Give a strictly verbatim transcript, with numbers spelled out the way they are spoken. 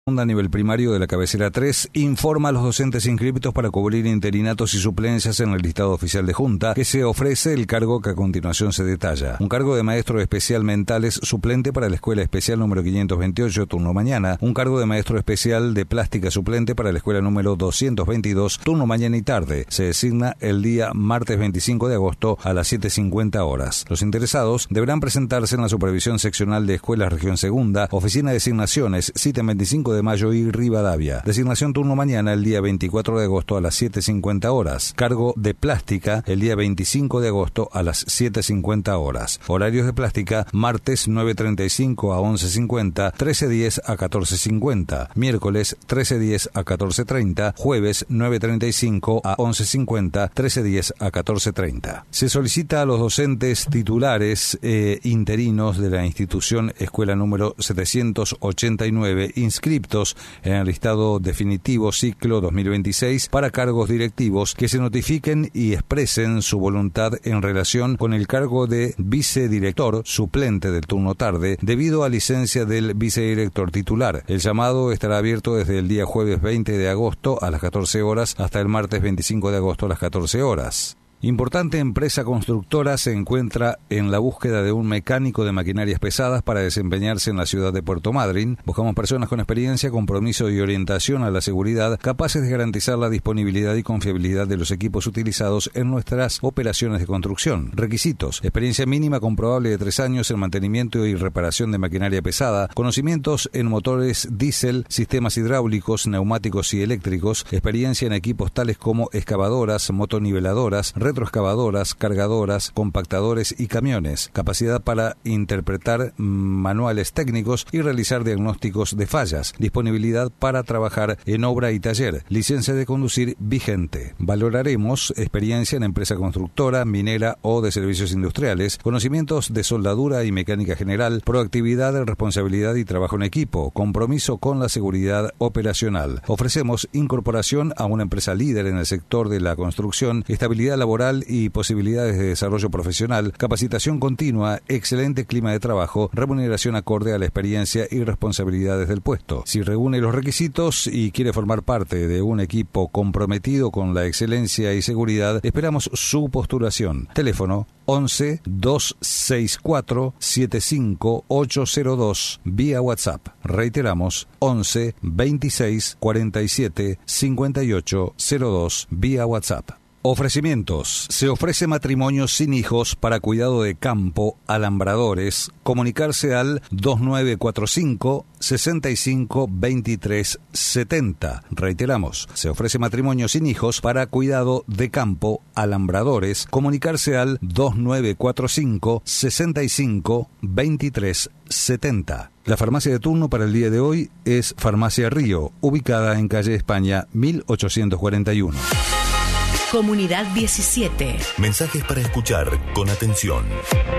A nivel primario de la cabecera tres, informa a los docentes inscriptos para cubrir interinatos y suplencias en el listado oficial de Junta que se ofrece el cargo que a continuación se detalla. Un cargo de maestro especial mentales suplente para la Escuela Especial número quinientos veintiocho, turno mañana. Un cargo de maestro especial de plástica suplente para la Escuela número doscientos veintidós, turno mañana y tarde. Se designa el día martes veinticinco de agosto a las siete cincuenta horas. Los interesados deberán presentarse en la Supervisión Seccional de Escuelas Región Segunda, Oficina de Designaciones, sitio veinticinco de mayo y Rivadavia. Designación turno mañana el día veinticuatro de agosto a las siete cincuenta horas. Cargo de plástica el día veinticinco de agosto a las siete cincuenta horas. Horarios de plástica: martes nueve treinta y cinco a once cincuenta, trece diez a catorce cincuenta, miércoles trece diez a catorce treinta, jueves nueve treinta y cinco a once cincuenta, trece diez a catorce treinta. Se solicita a los docentes titulares e interinos de la institución escuela número setecientos ochenta y nueve inscriptos en el listado definitivo ciclo dos mil veintiséis para cargos directivos que se notifiquen y expresen su voluntad en relación con el cargo de vicedirector suplente del turno tarde debido a licencia del vicedirector titular. El llamado estará abierto desde el día jueves veinte de agosto a las catorce horas hasta el martes veinticinco de agosto a las catorce horas. Importante empresa constructora se encuentra en la búsqueda de un mecánico de maquinarias pesadas para desempeñarse en la ciudad de Puerto Madryn. Buscamos personas con experiencia, compromiso y orientación a la seguridad, capaces de garantizar la disponibilidad y confiabilidad de los equipos utilizados en nuestras operaciones de construcción. Requisitos: experiencia mínima comprobable de tres años en mantenimiento y reparación de maquinaria pesada, conocimientos en motores diésel, sistemas hidráulicos, neumáticos y eléctricos, experiencia en equipos tales como excavadoras, motoniveladoras, retroexcavadoras, cargadoras, compactadores y camiones, capacidad para interpretar manuales técnicos y realizar diagnósticos de fallas, disponibilidad para trabajar en obra y taller, licencia de conducir vigente. Valoraremos experiencia en empresa constructora, minera o de servicios industriales, conocimientos de soldadura y mecánica general, proactividad, responsabilidad y trabajo en equipo, compromiso con la seguridad operacional. Ofrecemos incorporación a una empresa líder en el sector de la construcción, estabilidad laboral y posibilidades de desarrollo profesional, capacitación continua, excelente clima de trabajo, remuneración acorde a la experiencia y responsabilidades del puesto. Si reúne los requisitos y quiere formar parte de un equipo comprometido con la excelencia y seguridad, esperamos su postulación. Teléfono once, dos sesenta y cuatro, setenta y cinco, ochocientos dos, vía WhatsApp. Reiteramos, once, veintiséis, cuarenta y siete, cincuenta y ocho, cero dos, vía WhatsApp. Ofrecimientos. Se ofrece matrimonio sin hijos para cuidado de campo, alambradores. Comunicarse al dos nueve cuatro cinco, sesenta y cinco, veintitrés, setenta. Reiteramos, se ofrece matrimonio sin hijos para cuidado de campo, alambradores. Comunicarse al dos nueve cuatro cinco, sesenta y cinco, veintitrés, setenta. La farmacia de turno para el día de hoy es Farmacia Río, ubicada en calle España mil ochocientos cuarenta y uno. Comunidad diecisiete. Mensajes para escuchar con atención.